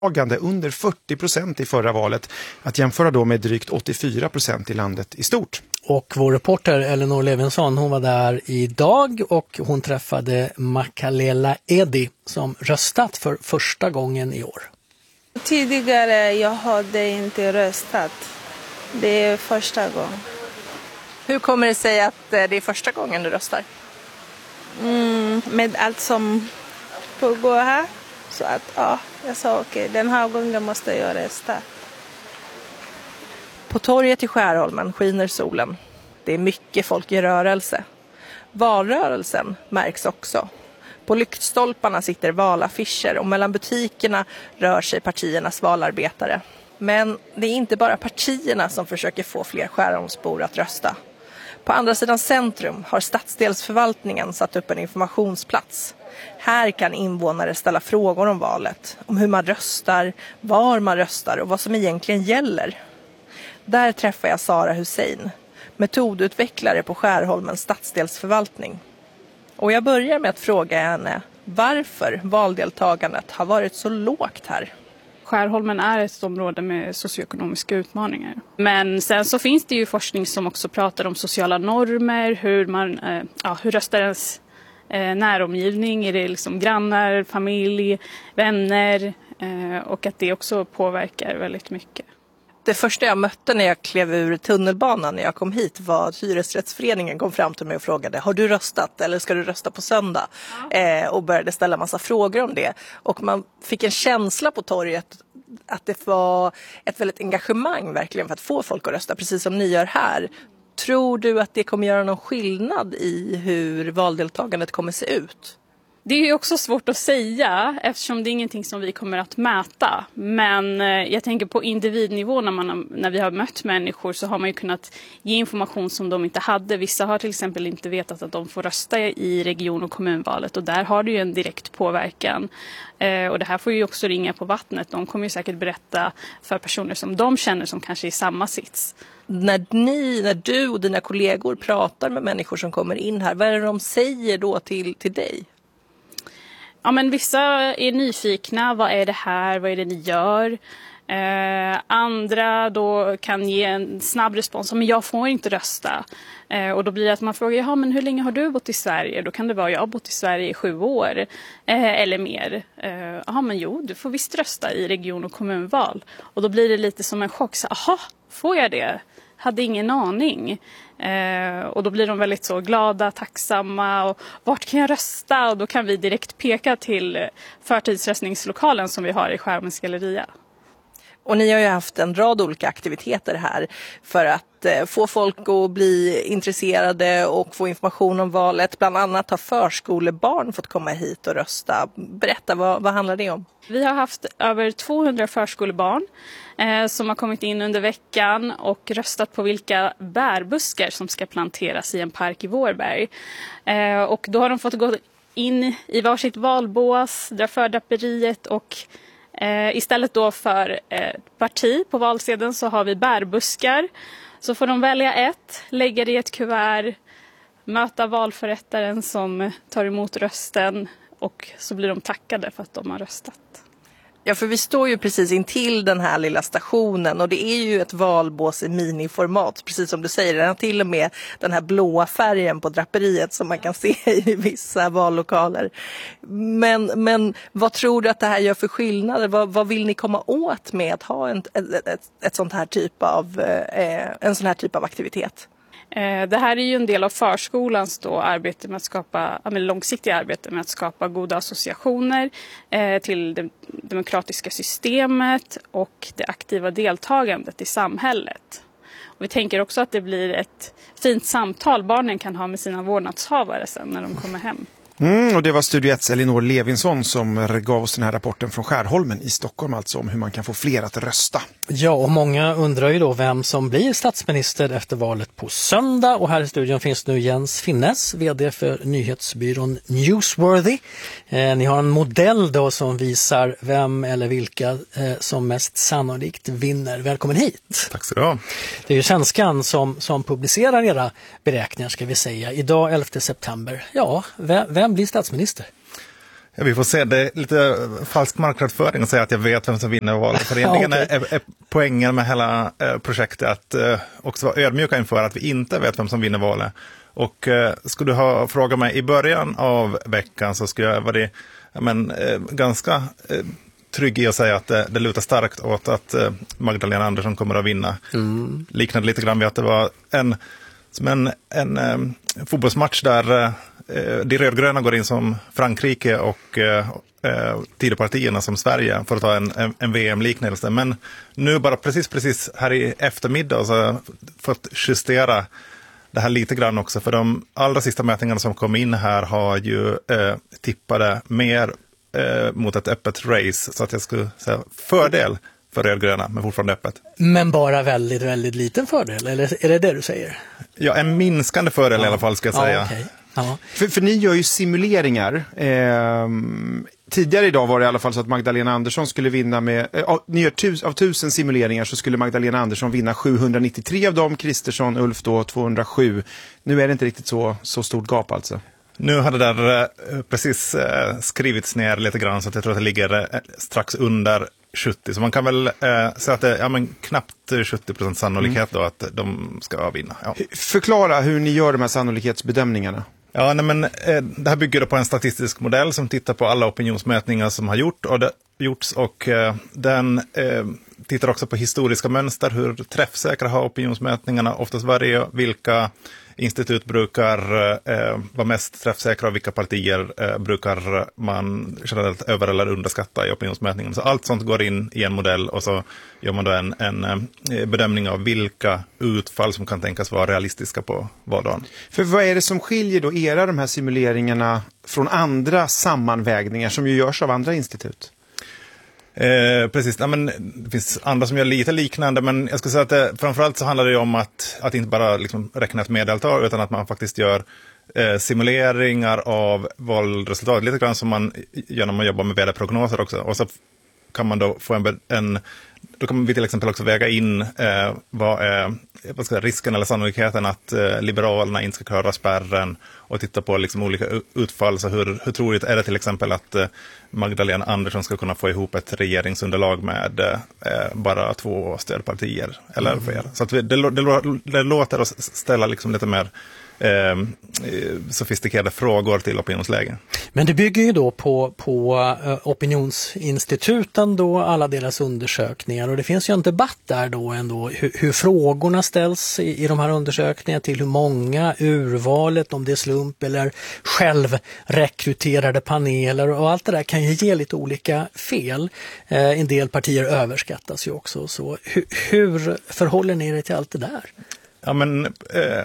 under 40% i förra valet, att jämföra då med drygt 84% i landet i stort. Och vår reporter Elinor Levinson, hon var där idag och hon träffade Makalela Edi som röstat för första gången i år. Tidigare jag hade inte röstat. Det är första gången. Hur kommer det sig att det är första gången du röstar? Med allt som pågår här. Så att jag sa okej, den här gången måste jag rösta. På torget i Skärholmen skiner solen. Det är mycket folk i rörelse. Valrörelsen märks också. På lyktstolparna sitter valaffischer och mellan butikerna rör sig partiernas valarbetare. Men det är inte bara partierna som försöker få fler Skärholmsbor att rösta. På andra sidan centrum har stadsdelsförvaltningen satt upp en informationsplats. Här kan invånare ställa frågor om valet, om hur man röstar, var man röstar och vad som egentligen gäller. Där träffar jag Sara Hussein, metodutvecklare på Skärholmens stadsdelsförvaltning. Och jag börjar med att fråga henne varför valdeltagandet har varit så lågt här. Skärholmen är ett område med socioekonomiska utmaningar. Men sen så finns det ju forskning som också pratar om sociala normer, hur röstar ens näromgivning, är det liksom grannar, familj, vänner och att det också påverkar väldigt mycket. Det första jag mötte när jag klev ur tunnelbanan när jag kom hit var att hyresrättsföreningen kom fram till mig och frågade: har du röstat eller ska du rösta på söndag? Och började ställa massa frågor om det. Och man fick en känsla på torget att det var ett väldigt engagemang verkligen för att få folk att rösta, precis som ni gör här. Tror du att det kommer göra någon skillnad i hur valdeltagandet kommer se ut? Det är ju också svårt att säga eftersom det är ingenting som vi kommer att mäta. Men jag tänker på individnivå när vi har mött människor så har man ju kunnat ge information som de inte hade. Vissa har till exempel inte vetat att de får rösta i region- och kommunvalet och där har det ju en direkt påverkan. Och det här får ju också ringa på vattnet. De kommer ju säkert berätta för personer som de känner som kanske är i samma sits. När du och dina kollegor pratar med människor som kommer in här, vad är det de säger då till dig? Ja, men vissa är nyfikna. Vad är det här? Vad är det ni gör? Andra då kan ge en snabb respons. Men jag får inte rösta. Och då blir det att man frågar, ja, men hur länge har du bott i Sverige? Då kan det vara, jag har bott i Sverige i 7 år eller mer. Ja, men jo, du får visst rösta i region- och kommunval. Och då blir det lite som en chock. Så, aha, får jag det? Hade ingen aning. Och då blir de väldigt så glada, tacksamma och vart kan jag rösta? Och då kan vi direkt peka till förtidsröstningslokalen som vi har i Skärholmens galleria. Och ni har ju haft en rad olika aktiviteter här för att få folk att bli intresserade och få information om valet. Bland annat har förskolebarn fått komma hit och rösta. Berätta, vad handlar det om? Vi har haft över 200 förskolebarn som har kommit in under veckan och röstat på vilka bärbuskar som ska planteras i en park i Vårberg. Och då har de fått gå in i varsitt valbås, dra för draperiet och istället då för parti på valsedeln så har vi bärbuskar. Så får de välja ett, lägga det i ett kuvert, möta valförrättaren som tar emot rösten och så blir de tackade för att de har röstat. Ja, för vi står ju precis intill den här lilla stationen och det är ju ett valbås i miniformat, precis som du säger. Den har till och med den här blåa färgen på draperiet som man kan se i vissa vallokaler. Men vad tror du att det här gör för skillnader? Vad vill ni komma åt med att ha en sån här typ av aktivitet? Det här är ju en del av förskolans då arbete med att skapa, långsiktiga arbete med att skapa goda associationer till det demokratiska systemet och det aktiva deltagandet i samhället. Och vi tänker också att det blir ett fint samtal barnen kan ha med sina vårdnadshavare sen när de kommer hem. Och det var Studio 1:s Elinor Levinson som gav oss den här rapporten från Skärholmen i Stockholm, alltså om hur man kan få fler att rösta. Ja, och många undrar ju då vem som blir statsminister efter valet på söndag. Och här i studion finns nu Jens Finnes, vd för nyhetsbyrån Newsworthy. Ni har en modell då som visar vem eller vilka som mest sannolikt vinner. Välkommen hit. Tack så du. Det är ju Svenskan som publicerar era beräkningar ska vi säga. Idag 11 september. Ja, vem blir statsminister? Ja, vi får se, det är lite falsk marknadsföring att säga att jag vet vem som vinner valet. För egentligen är poängen med hela projektet att också vara ödmjuka inför att vi inte vet vem som vinner valet. Och skulle du ha frågat mig i början av veckan så skulle jag vara ganska trygg i att säga att det lutar starkt åt att Magdalena Andersson kommer att vinna. Liknade lite grann vid att det var en fotbollsmatch där de rödgröna går in som Frankrike och Tidöpartierna som Sverige för att ta en VM-liknelse. Men nu bara precis här i eftermiddag så har jag fått justera det här lite grann också. För de allra sista mätningarna som kom in här har ju tippade mer mot ett öppet race. Så att jag skulle säga fördel för rödgröna, men fortfarande öppet. Men bara väldigt, väldigt liten fördel, eller är det det du säger? Ja, en minskande fördel i alla fall ska jag säga. Okay. Ja. För ni gör ju simuleringar. Tidigare idag var det i alla fall så att Magdalena Andersson skulle vinna med... ni gör av 1000 simuleringar så skulle Magdalena Andersson vinna 793 av dem, Kristersson, Ulf då 207. Nu är det inte riktigt så stort gap alltså. Nu hade det där precis skrivits ner lite grann så att jag tror att det ligger strax under 70. Så man kan väl säga att det är knappt 70% sannolikhet då att de ska vinna. Ja. Förklara hur ni gör de här sannolikhetsbedömningarna. Ja, det här bygger på en statistisk modell som tittar på alla opinionsmätningar som har gjorts och den tittar också på historiska mönster, hur träffsäkra har opinionsmätningarna oftast varit, vilka institut brukar vara mest träffsäkra och vilka partier brukar man generellt över- eller underskatta i opinionsmätningen. Så allt sånt går in i en modell och så gör man då en bedömning av vilka utfall som kan tänkas vara realistiska på valdagen. För vad är det som skiljer då de här simuleringarna från andra sammanvägningar som ju görs av andra institut? Precis, det finns andra som gör lite liknande, men jag skulle säga att framförallt så handlar det om att inte bara liksom räkna ett medeltal utan att man faktiskt gör simuleringar av valresultat, lite grann som man gör när man jobbar med väderprognoser också. Och så kan man då få då kan vi till exempel också väga in vad är risken eller sannolikheten att Liberalerna inte ska klara spärren och titta på liksom olika utfall. Så hur troligt är det till exempel att Magdalena Andersson ska kunna få ihop ett regeringsunderlag med bara 2 stödpartier eller fler. Så att det låter oss ställa liksom lite mer sofistikerade frågor till opinionslägen. Men det bygger ju då på opinionsinstituten då, alla deras undersökningar, och det finns ju en debatt där då ändå hur frågorna ställs i de här undersökningarna, till hur många, urvalet, om det är slump eller självrekryterade paneler, och allt det där kan ju ge lite olika fel. En del partier överskattas ju också. Så hur förhåller ni er till allt det där? Ja, men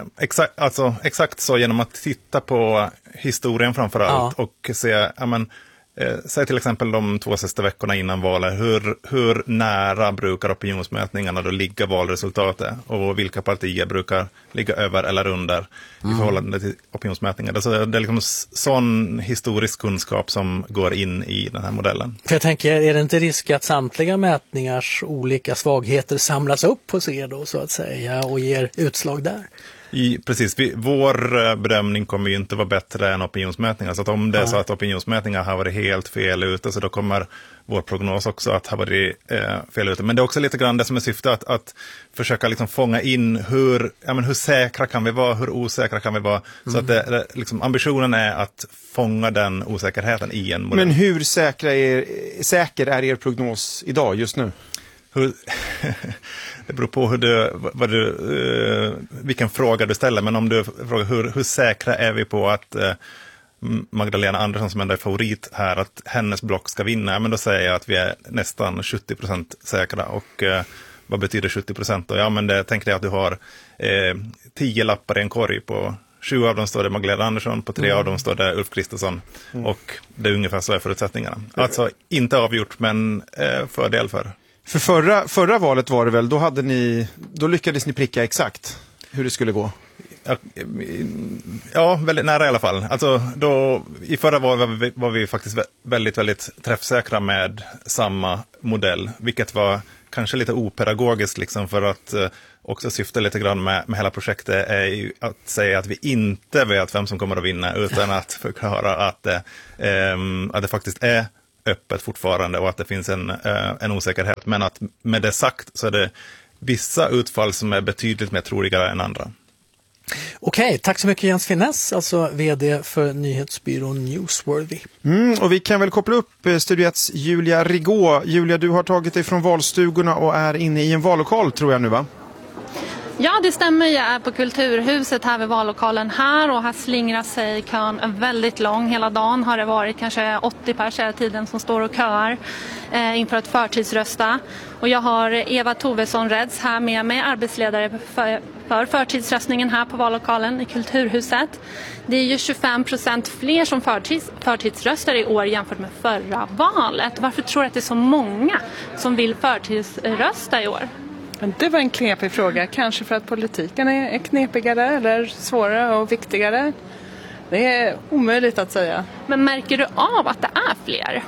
exakt så, genom att titta på historien framförallt och se, säg till exempel de 2 sista veckorna innan valet, hur nära brukar opinionsmätningarna då ligga valresultatet och vilka partier brukar ligga över eller under i förhållande till opinionsmätningar. Så det är liksom sån historisk kunskap som går in i den här modellen. För jag tänker, är det inte risk att samtliga mätningars olika svagheter samlas upp hos er då, så att säga, och ger utslag där? Precis, vår bedömning kommer ju inte vara bättre än opinionsmätningar. Så att om det är så att opinionsmätningar har varit helt fel ute, så då kommer vår prognos också att ha varit fel ute. Men det är också lite grann det som är syftet att försöka liksom fånga in hur säkra kan vi vara, hur osäkra kan vi vara. Så att liksom, ambitionen är att fånga den osäkerheten i en modell. Men hur säker är er prognos idag, just nu? Det beror på vilken fråga du ställer, men om du frågar hur säkra är vi på att Magdalena Andersson, som ändå är favorit här, att hennes block ska vinna, men då säger jag att vi är nästan 70% säkra. Och vad betyder 70% då? Ja, men det tänker jag att du har 10 lappar i en korg. På 20 av dem står det Magdalena Andersson, på 3 av dem står det Ulf Kristersson. Och det är ungefär så är förutsättningarna. Alltså inte avgjort, men fördel för. För förra valet var det väl, då lyckades ni pricka exakt hur det skulle gå? Ja, väldigt nära i alla fall. Alltså i förra valet var vi faktiskt väldigt, väldigt träffsäkra med samma modell, vilket var kanske lite opedagogiskt liksom, för att också syfta lite grann med hela projektet är ju att säga att vi inte vet vem som kommer att vinna, utan att förklara att det faktiskt är öppet fortfarande och att det finns en osäkerhet. Men att med det sagt så är det vissa utfall som är betydligt mer troliga än andra. Okej, tack så mycket Jens Finnes, alltså vd för nyhetsbyrån Newsworthy. Och vi kan väl koppla upp Studio 1:s Julia Rigaud. Julia, du har tagit dig från valstugorna och är inne i en vallokal, tror jag nu, va? Ja, det stämmer. Jag är på Kulturhuset här vid vallokalen här, och här slingrar sig kön väldigt lång. Hela dagen har det varit kanske 80 pers hela tiden som står och köar inför att förtidsrösta. Och jag har Eva Tovesson Reds här med mig, arbetsledare för förtidsröstningen här på vallokalen i Kulturhuset. Det är ju 25% fler som förtidsröstar i år jämfört med förra valet. Varför tror du att det är så många som vill förtidsrösta i år? Det var en knepig fråga, kanske för att politiken är knepigare eller svårare och viktigare. Det är omöjligt att säga. Men märker du av att det är fler?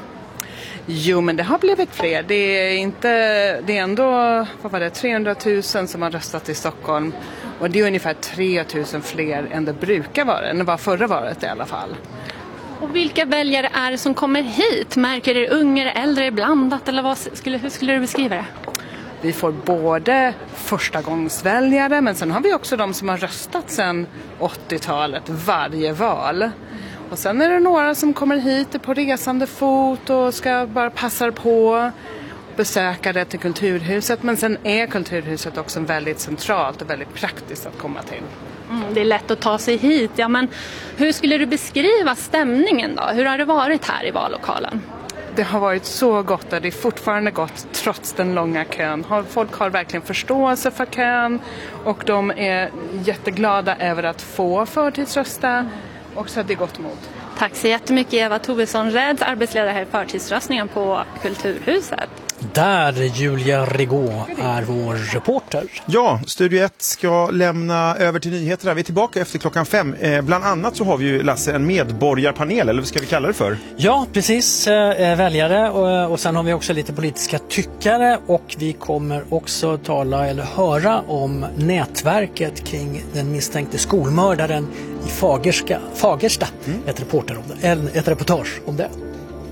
Jo, men det har blivit fler. Det är ändå 300 000 som har röstat i Stockholm. Och det är ungefär 3 000 fler än det brukar vara, än det var förra valet i alla fall. Och vilka väljare är det som kommer hit? Märker det unga, äldre, blandat, eller hur skulle du beskriva det? Vi får både förstagångsväljare, men sen har vi också de som har röstat sedan 80-talet varje val. Och sen är det några som kommer hit på resande fot och ska bara passa på besöka det till Kulturhuset. Men sen är Kulturhuset också väldigt centralt och väldigt praktiskt att komma till. Det är lätt att ta sig hit. Ja, men hur skulle du beskriva stämningen då? Hur har det varit här i vallokalen? Det har varit så gott och det är fortfarande gott trots den långa kön. Folk har verkligen förståelse för kön och de är jätteglada över att få förtidsrösta och så att det är gott emot. Tack så jättemycket Eva Tovesson Reds, arbetsledare här i förtidsröstningen på Kulturhuset. Där Julia Rigaud är vår reporter. Ja, Studio 1 ska lämna över till nyheterna. Vi är tillbaka efter 5:00. Bland annat så har vi ju, Lasse, en medborgarpanel, eller vad ska vi kalla det för? Ja, precis. Väljare och sen har vi också lite politiska tyckare, och vi kommer också tala eller höra om nätverket kring den misstänkte skolmördaren i Fagersta. Ett reportage om det.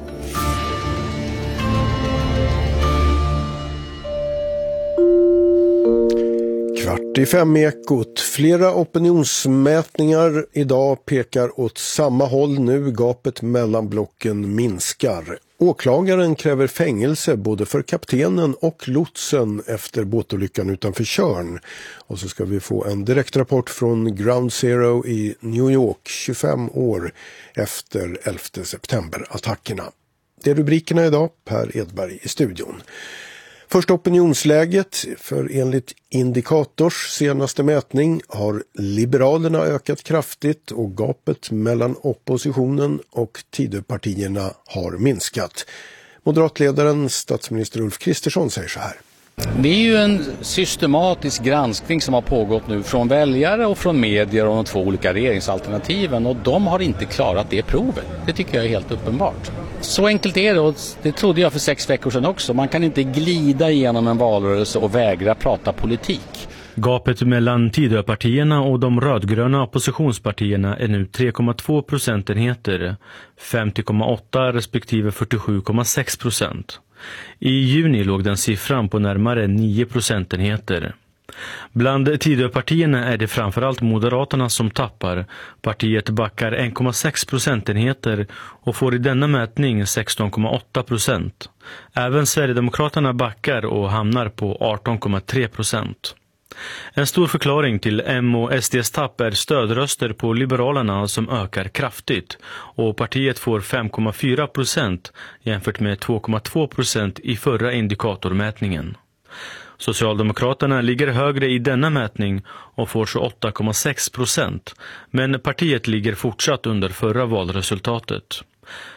4:45 Ekot. Flera opinionsmätningar idag pekar åt samma håll nu. Gapet mellan blocken minskar. Åklagaren kräver fängelse både för kaptenen och lotsen efter båtolyckan utanför Tjörn. Och så ska vi få en direktrapport från Ground Zero i New York 25 år efter 11 september-attackerna. Det är rubrikerna idag. Per Edberg i studion. Först opinionsläget, för enligt Indikators senaste mätning har Liberalerna ökat kraftigt och gapet mellan oppositionen och Tidöpartierna har minskat. Moderatledaren statsminister Ulf Kristersson säger så här. Det är ju en systematisk granskning som har pågått nu från väljare och från medier och de två olika regeringsalternativen, och de har inte klarat det provet. Det tycker jag är helt uppenbart. Så enkelt är det, och det trodde jag för 6 veckor sedan också. Man kan inte glida igenom en valrörelse och vägra prata politik. Gapet mellan Tidöpartierna och de rödgröna oppositionspartierna är nu 3,2 procentenheter, 50,8 respektive 47,6%. I juni låg den siffran på närmare 9 procentenheter. Bland Tidöpartierna är det framförallt Moderaterna som tappar. Partiet backar 1,6 procentenheter och får i denna mätning 16,8%. Även Sverigedemokraterna backar och hamnar på 18,3%. En stor förklaring till M och SDs tapp är stödröster på Liberalerna som ökar kraftigt, och partiet får 5,4% jämfört med 2,2% i förra indikatormätningen. Socialdemokraterna ligger högre i denna mätning och får 28,6%, men partiet ligger fortsatt under förra valresultatet.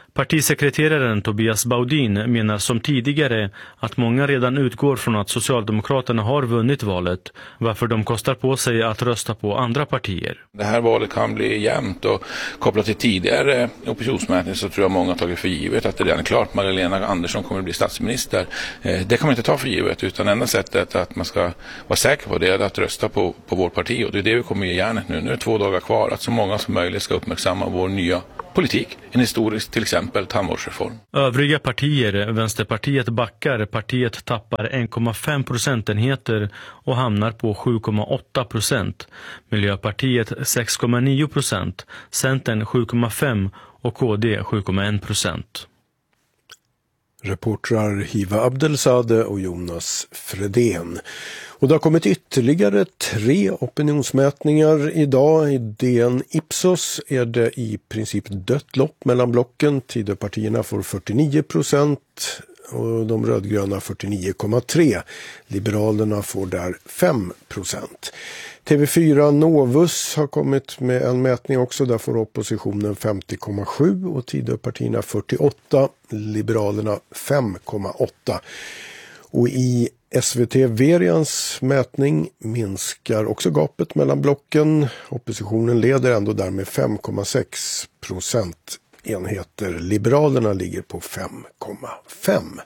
Partisekreteraren Tobias Baudin menar som tidigare att många redan utgår från att Socialdemokraterna har vunnit valet, varför de kostar på sig att rösta på andra partier. Det här valet kan bli jämnt och kopplat till tidigare opinionsmätning så tror jag många har tagit för givet att det redan är klart. Magdalena Andersson kommer att bli statsminister. Det kan man inte ta för givet, utan enda sättet att man ska vara säker på det är att rösta på vårt parti, och det är det vi kommer ge järnet nu. Nu är det 2 dagar kvar att så många som möjligt ska uppmärksamma vår nya politik, en historisk till exempel tandvårdsreform. Övriga partier, Vänsterpartiet backar, partiet tappar 1,5 procentenheter och hamnar på 7,8%. Miljöpartiet 6,9%, Centern 7,5% och KD 7,1%. Reportrar Hiva Abdelsade och Jonas Fredén. Och det har kommit ytterligare 3 opinionsmätningar idag. I DN Ipsos är det i princip dött lopp mellan blocken. Tidöpartierna får 49% och de rödgröna 49,3%. Liberalerna får där 5%. TV4 Novus har kommit med en mätning också. Där får oppositionen 50,7% och Tidöpartierna 48%. Liberalerna 5,8%. Och i SVT Verians mätning minskar också gapet mellan blocken. Oppositionen leder ändå där med 5,6 procentenheter. Liberalerna ligger på 5,5.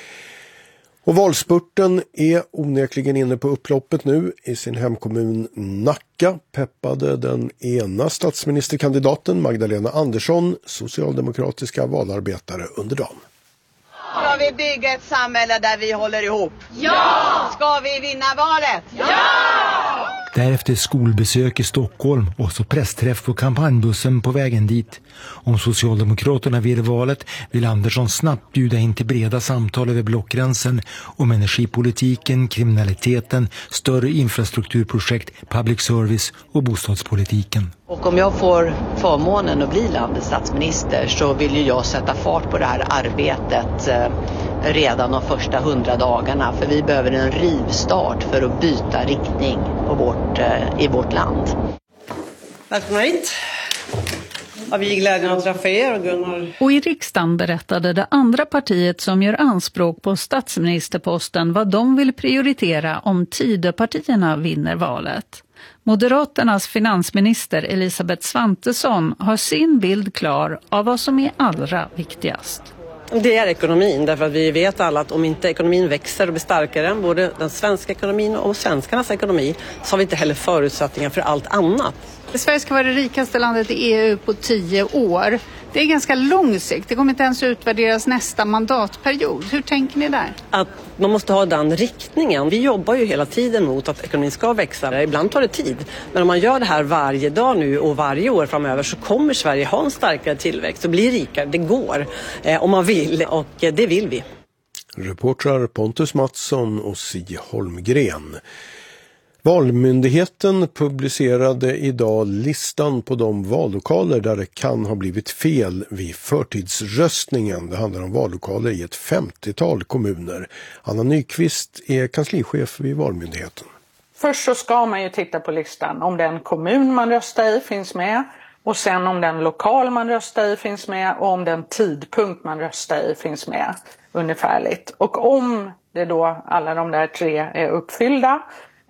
Och valspurten är onekligen inne på upploppet nu. I sin hemkommun Nacka peppade den ena statsministerkandidaten Magdalena Andersson socialdemokratiska valarbetare under dagen. Ska vi bygga ett samhälle där vi håller ihop? Ja! Ska vi vinna valet? Ja! Därefter skolbesök i Stockholm och så pressträff på kampanjbussen på vägen dit. Om Socialdemokraterna vinner valet vill Andersson snabbt bjuda in till breda samtal över blockgränsen om energipolitiken, kriminaliteten, större infrastrukturprojekt, public service och bostadspolitiken. Och om jag får förmånen att bli landets statsminister så vill ju jag sätta fart på det här arbetet redan de första 100 dagarna. För vi behöver en rivstart för att byta riktning i vårt land. Välkomna hit. Har vi glädjen att träffa er och Gunnar. Och i riksdagen berättade det andra partiet som gör anspråk på statsministerposten vad de vill prioritera om Tidöpartierna vinner valet. Moderaternas finansminister Elisabeth Svantesson har sin bild klar av vad som är allra viktigast. Det är ekonomin, därför att vi vet alla att om inte ekonomin växer och blir starkare, både den svenska ekonomin och svenskarnas ekonomi, så har vi inte heller förutsättningar för allt annat. Sverige ska vara det rikaste landet i EU på 10 år. Det är ganska lång sikt. Det kommer inte ens utvärderas nästa mandatperiod. Hur tänker ni där? Att man måste ha den riktningen. Vi jobbar ju hela tiden mot att ekonomin ska växa. Ibland tar det tid. Men om man gör det här varje dag nu och varje år framöver så kommer Sverige ha en starkare tillväxt och bli rikare. Det går om man vill, och det vill vi. Reportrar Pontus Mattsson och Si Holmgren. Valmyndigheten publicerade idag listan på de vallokaler där det kan ha blivit fel vid förtidsröstningen. Det handlar om vallokaler i ett 50-tal kommuner. Anna Nyqvist är kanslichef vid Valmyndigheten. Först så ska man ju titta på listan om den kommun man röstar i finns med, och sen om den lokal man röstar i finns med och om den tidpunkt man röstar i finns med ungefärligt. Och om det då alla de där 3 är uppfyllda,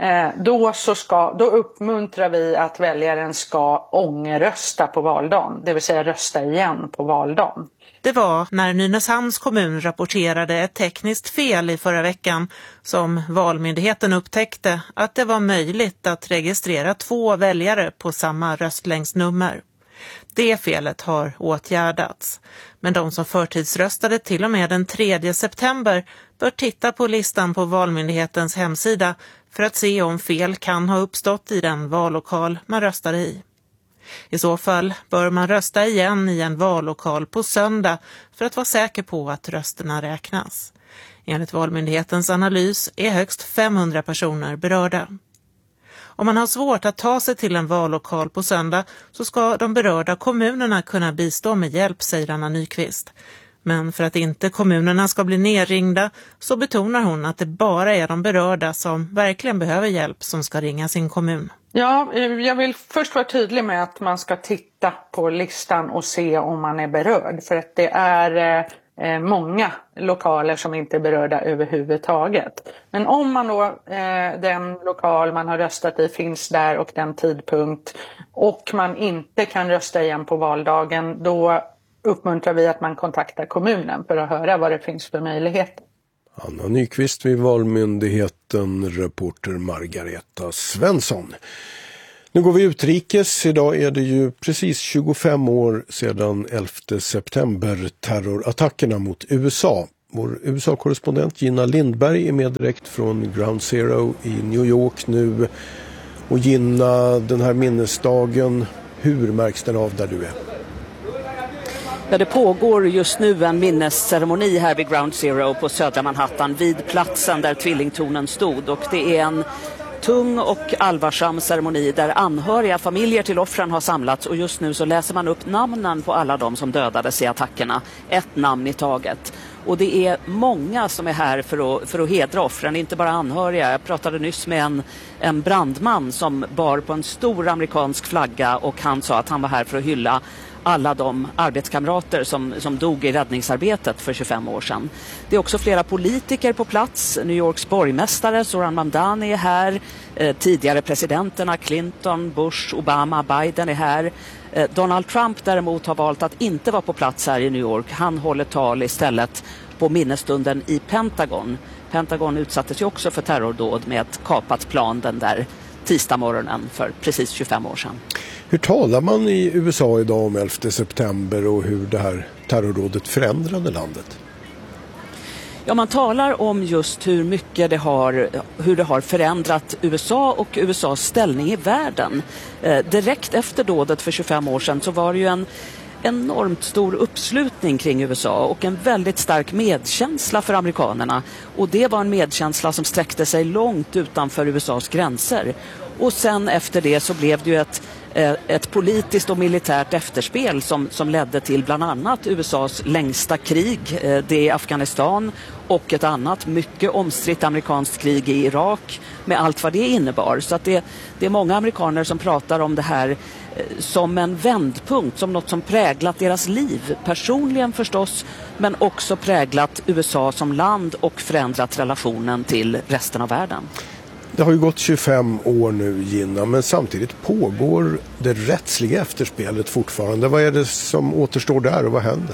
då uppmuntrar vi att väljaren ska ångerrösta på valdagen, det vill säga rösta igen på valdagen. Det var när Nynäshamns kommun rapporterade ett tekniskt fel i förra veckan som Valmyndigheten upptäckte att det var möjligt att registrera 2 väljare på samma röstlängdsnummer. Det felet har åtgärdats. Men de som förtidsröstade till och med den 3 september bör titta på listan på Valmyndighetens hemsida för att se om fel kan ha uppstått i den vallokal man röstade i. I så fall bör man rösta igen i en vallokal på söndag för att vara säker på att rösterna räknas. Enligt Valmyndighetens analys är högst 500 personer berörda. Om man har svårt att ta sig till en vallokal på söndag så ska de berörda kommunerna kunna bistå med hjälp, säger Anna Nyqvist. Men för att inte kommunerna ska bli nerringda så betonar hon att det bara är de berörda som verkligen behöver hjälp som ska ringa sin kommun. Ja, jag vill först vara tydlig med att man ska titta på listan och se om man är berörd. För att det är många lokaler som inte är berörda överhuvudtaget. Men om man då, den lokal man har röstat i finns där och den tidpunkt och man inte kan rösta igen på valdagen, då uppmuntrar vi att man kontaktar kommunen för att höra vad det finns för möjligheter. Anna Nyqvist vid Valmyndigheten, reporter Margareta Svensson. Nu går vi utrikes. Idag är det ju precis 25 år sedan 11 september-terrorattackerna mot USA. Vår USA-korrespondent Gina Lindberg är med direkt från Ground Zero i New York nu. Och Gina, den här minnesdagen, hur märks den av där du är? Ja, det pågår just nu en minnesceremoni här vid Ground Zero på södra Manhattan vid platsen där tvillingtornen stod, och det är en tung och allvarsam ceremoni där anhöriga, familjer till offren har samlats, och just nu så läser man upp namnen på alla de som dödades i attackerna, ett namn i taget. Och det är många som är här för att hedra offren, inte bara anhöriga. Jag pratade nyss med en brandman som bar på en stor amerikansk flagga, och han sa att han var här för att hylla alla de arbetskamrater som dog i räddningsarbetet för 25 år sedan. Det är också flera politiker på plats. New Yorks borgmästare Zohran Mamdani är här. Tidigare presidenterna Clinton, Bush, Obama, Biden är här. Donald Trump däremot har valt att inte vara på plats här i New York. Han håller tal istället på minnesstunden i Pentagon. Pentagon utsattes ju också för terrordåd med ett kapat plan den där tisdagsmorgonen för precis 25 år sedan. Hur talar man i USA idag om 11 september och hur det här terrordådet förändrade landet? Ja, man talar om just hur det har förändrat USA och USAs ställning i världen. Direkt efter dådet för 25 år sedan så var det ju en enormt stor uppslutning kring USA och en väldigt stark medkänsla för amerikanerna. Och det var en medkänsla som sträckte sig långt utanför USAs gränser. Och sen efter det så blev det ju ett politiskt och militärt efterspel som ledde till bland annat USAs längsta krig, det i Afghanistan, och ett annat mycket omstritt amerikanskt krig i Irak med allt vad det innebar. Så att det är många amerikaner som pratar om det här som en vändpunkt, som något som präglat deras liv, personligen förstås, men också präglat USA som land och förändrat relationen till resten av världen. Det har ju gått 25 år nu, Gina, men samtidigt pågår det rättsliga efterspelet fortfarande. Vad är det som återstår där och vad händer?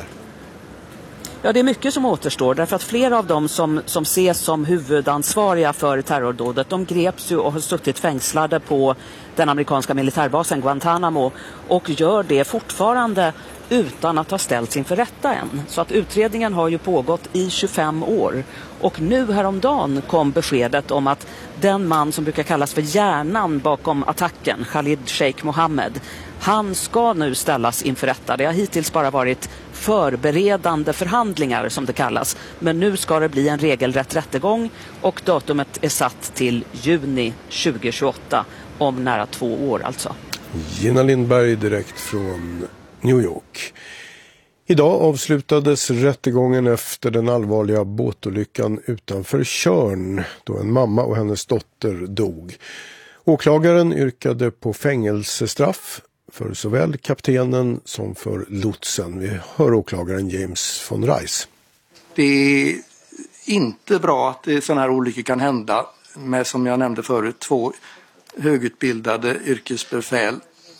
Ja, det är mycket som återstår, därför att flera av dem som ses som huvudansvariga för terrordådet, de greps ju och har suttit fängslade på den amerikanska militärbasen Guantanamo och gör det fortfarande utan att ha ställts inför rätta än. Så att utredningen har ju pågått i 25 år. Och nu häromdagen kom beskedet om att den man som brukar kallas för hjärnan bakom attacken, Khalid Sheikh Mohammed, han ska nu ställas inför rätta. Det har hittills bara varit förberedande förhandlingar som det kallas. Men nu ska det bli en regelrätt rättegång och datumet är satt till juni 2028, om nära 2 år alltså. Gina Lindberg direkt från New York. Idag avslutades rättegången efter den allvarliga båtolyckan utanför Tjörn då en mamma och hennes dotter dog. Åklagaren yrkade på fängelsestraff för såväl kaptenen som för lotsen. Vi hör åklagaren James von Reis. Det är inte bra att sådana här olyckor kan hända med, som jag nämnde förut, 2 högutbildade yrkesbefäl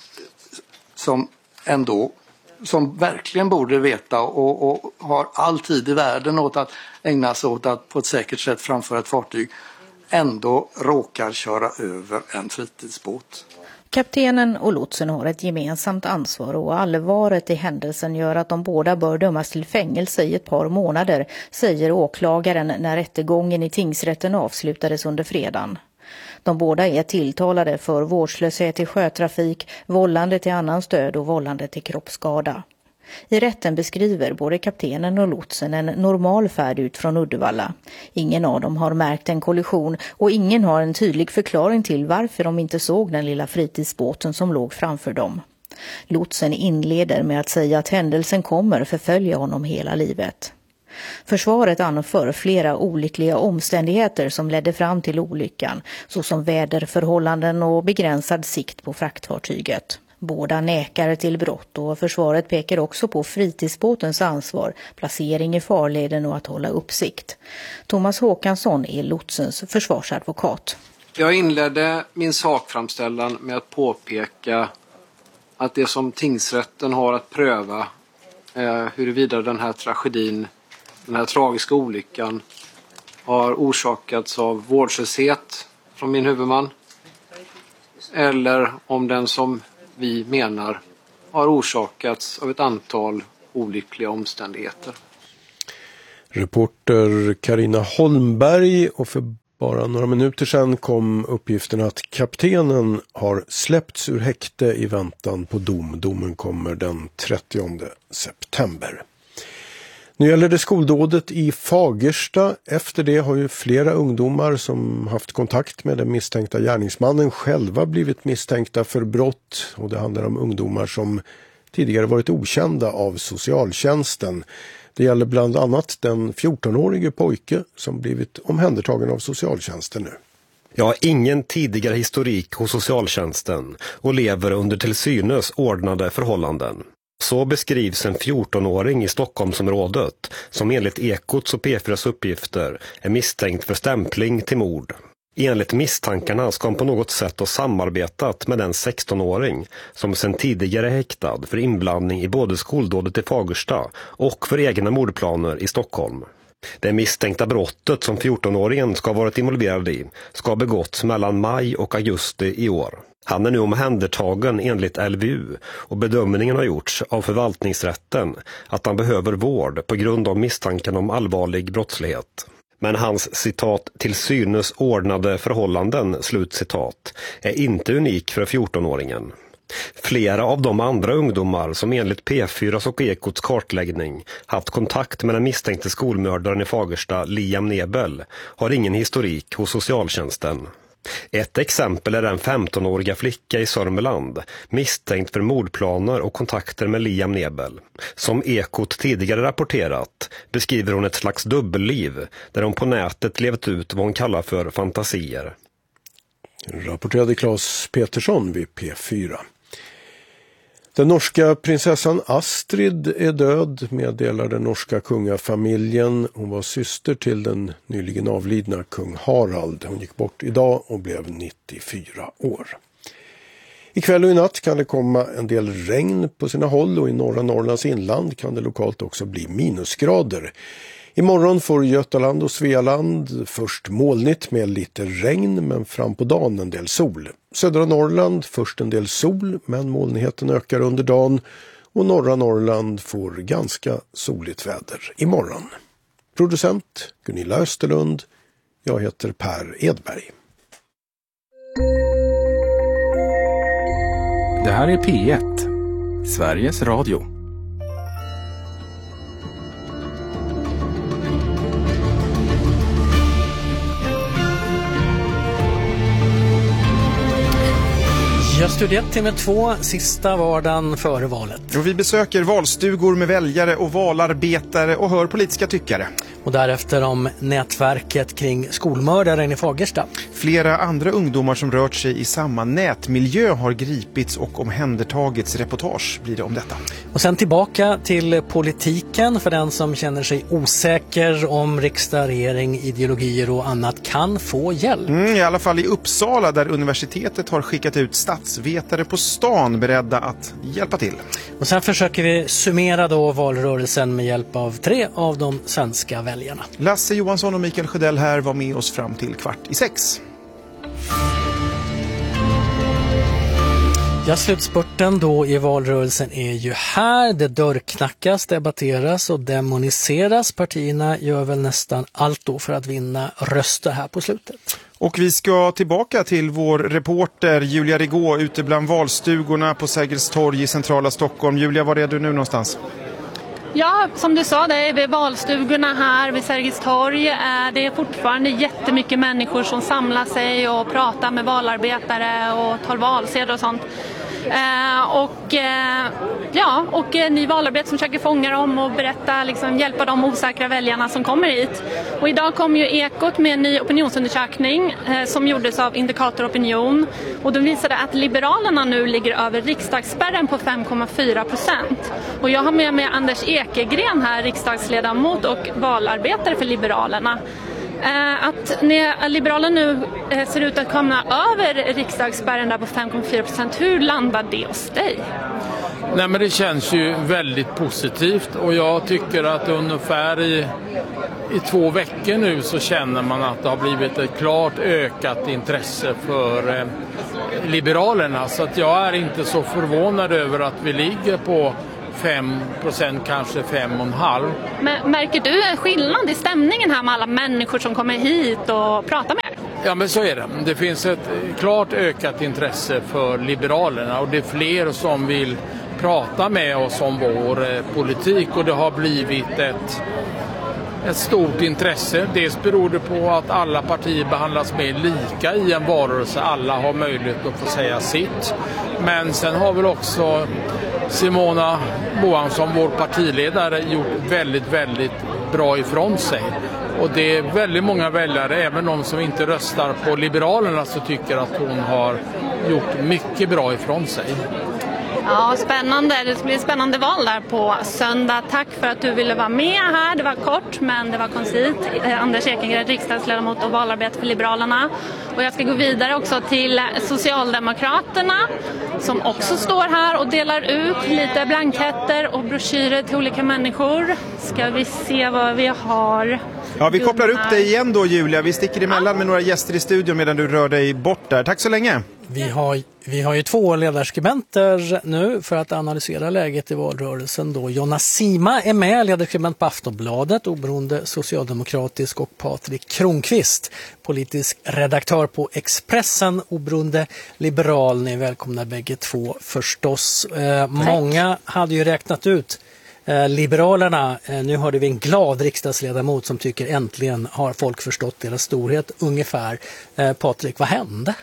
som verkligen borde veta och har all tid i världen åt att ägna sig åt att på ett säkert sätt framföra ett fartyg, ändå råkar köra över en fritidsbåt. Kaptenen och lotsen har ett gemensamt ansvar och allvaret i händelsen gör att de båda bör dömas till fängelse i ett par månader, säger åklagaren när rättegången i tingsrätten avslutades under fredagen. De båda är tilltalade för vårdslöshet i sjötrafik, vållande till annans död och vållande till kroppsskada. I rätten beskriver både kaptenen och lotsen en normal färd ut från Uddevalla. Ingen av dem har märkt en kollision och ingen har en tydlig förklaring till varför de inte såg den lilla fritidsbåten som låg framför dem. Lotsen inleder med att säga att händelsen kommer förfölja honom hela livet. Försvaret anför flera olyckliga omständigheter som ledde fram till olyckan, såsom väderförhållanden och begränsad sikt på fraktfartyget. Båda nekar till brott och försvaret pekar också på fritidsbåtens ansvar, placering i farleden och att hålla uppsikt. Thomas Håkansson är lotsens försvarsadvokat. Jag inledde min sakframställan med att påpeka att det som tingsrätten har att pröva huruvida den här tragedin, den här tragiska olyckan har orsakats av vårdslöshet från min huvudman eller om den som vi menar har orsakats av ett antal olyckliga omständigheter. Reporter Carina Holmberg, och för bara några minuter sedan kom uppgiften att kaptenen har släppts ur häkte i väntan på dom. Domen kommer den 30 september. Nu gäller det skoldådet i Fagersta. Efter det har ju flera ungdomar som haft kontakt med den misstänkta gärningsmannen själva blivit misstänkta för brott. Och det handlar om ungdomar som tidigare varit okända av socialtjänsten. Det gäller bland annat den 14-årige pojke som blivit omhändertagen av socialtjänsten nu. Jag har ingen tidigare historik hos socialtjänsten och lever under till synes ordnade förhållanden. Så beskrivs en 14-åring i Stockholmsområdet som enligt Ekots och P4s uppgifter är misstänkt för stämpling till mord. Enligt misstankarna ska han på något sätt ha samarbetat med den 16-åring som sedan tidigare är häktad för inblandning i både skoldådet i Fagersta och för egna mordplaner i Stockholm. Det misstänkta brottet som 14-åringen ska ha varit involverad i ska ha begåtts mellan maj och augusti i år. Han är nu omhändertagen enligt LVU och bedömningen har gjorts av förvaltningsrätten att han behöver vård på grund av misstanken om allvarlig brottslighet. Men hans citat till synes ordnade förhållanden slutcitat är inte unik för 14-åringen. Flera av de andra ungdomar som enligt P4s och Ekots kartläggning haft kontakt med den misstänkte skolmördaren i Fagersta, Liam Nebel, har ingen historik hos socialtjänsten. Ett exempel är den 15-åriga flicka i Sörmland, misstänkt för mordplaner och kontakter med Liam Nebel. Som Ekot tidigare rapporterat beskriver hon ett slags dubbelliv där hon på nätet levt ut vad hon kallar för fantasier. Rapporterade Claes Petersson vid P4. Den norska prinsessan Astrid är död, meddelar den norska kungafamiljen. Hon var syster till den nyligen avlidna kung Harald. Hon gick bort idag och blev 94 år. Ikväll och i natt kan det komma en del regn på sina håll och i norra Norrlands inland kan det lokalt också bli minusgrader. Imorgon får Götaland och Svealand först molnigt med lite regn men fram på dagen en del sol. Södra Norrland först en del sol men molnigheten ökar under dagen och norra Norrland får ganska soligt väder imorgon. Producent Gunilla Österlund, jag heter Per Edberg. Det här är P1, Sveriges Radio. Jag studerat timme 2, sista vardagen före valet. Och vi besöker valstugor med väljare och valarbetare och hör politiska tyckare. Och därefter om nätverket kring skolmördaren i Fagersta. Flera andra ungdomar som rört sig i samma nätmiljö har gripits och omhändertagits. Reportage blir det om detta. Och sen tillbaka till politiken för den som känner sig osäker om riksdag, regering, ideologier och annat kan få hjälp. I alla fall i Uppsala där universitetet har skickat ut statsvetare på stan beredda att hjälpa till. Och sen försöker vi summera då valrörelsen med hjälp av 3 av de svenska väljarna. Lasse Johansson och Mikael Sjödell här var med oss fram till 5:15. Ja, slutspurten då i valrörelsen är ju här. Det dörrknackas, debatteras och demoniseras. Partierna gör väl nästan allt då för att vinna röster här på slutet. Och vi ska tillbaka till vår reporter Julia Rigå ute bland valstugorna på Sergels torg i centrala Stockholm. Julia, var är du nu någonstans? Ja, som du sa, det är vid valstugorna här vid Sergels torg. Det är fortfarande jättemycket människor som samlar sig och pratar med valarbetare och tar valsedlar och sånt. Ja, och ny valarbete som försöker fånga dem och berätta, liksom, hjälpa de osäkra väljarna som kommer hit. Och idag kom ju Ekot med en ny opinionsundersökning som gjordes av Indikator Opinion. Och de visade att Liberalerna nu ligger över riksdagsspärren på 5,4%. Och jag har med mig Anders Ekegren här, riksdagsledamot och valarbetare för Liberalerna. Att Liberalerna nu ser ut att komma över riksdagsspärren där på 5,4%, hur landar det hos dig? Nej, men det känns ju väldigt positivt och jag tycker att ungefär i 2 veckor nu så känner man att det har blivit ett klart ökat intresse för Liberalerna. Så att jag är inte så förvånad över att vi ligger på 5%, kanske 5,5%. Men märker du en skillnad i stämningen här med alla människor som kommer hit och pratar med er? Ja, men så är det. Det finns ett klart ökat intresse för Liberalerna och det är fler som vill prata med oss om vår politik och det har blivit ett stort intresse. Dels beror det på att alla partier behandlas mer lika i en valrörelse. Alla har möjlighet att få säga sitt. Men sen har väl också Simona Moansson, vår partiledare, gjort väldigt, väldigt bra ifrån sig. Och det är väldigt många väljare, även de som inte röstar på Liberalerna, så tycker att hon har gjort mycket bra ifrån sig. Ja, spännande. Det blir ett spännande val där på söndag. Tack för att du ville vara med här. Det var kort, men det var koncist. Anders Ekengren, riksdagsledamot och valarbete för Liberalerna. Och jag ska gå vidare också till Socialdemokraterna som också står här och delar ut lite blanketter och broschyrer till olika människor. Ska vi se vad vi har. Ja, vi kopplar upp dig igen då, Julia. Vi sticker emellan med några gäster i studion medan du rör dig bort där. Tack så länge. Vi har ju 2 ledarskribenter nu för att analysera läget i valrörelsen. Då. Jonna Sima är med, ledarskribent på Aftonbladet, oberoende socialdemokratisk, och Patrik Kronqvist, politisk redaktör på Expressen, oberoende liberal. Ni är välkomna bägge två förstås. Många hade ju räknat ut Liberalerna. Nu hörde vi en glad riksdagsledamot som tycker äntligen har folk förstått deras storhet ungefär. Patrik, vad hände?